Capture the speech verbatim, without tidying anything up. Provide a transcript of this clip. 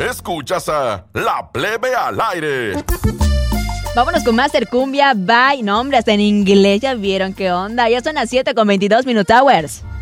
Escuchas a La Plebe al aire. Vámonos con Master Cumbia. Bye. No, hombre, hasta en inglés ya vieron qué onda. Ya son las siete con veintidós Minute Hours.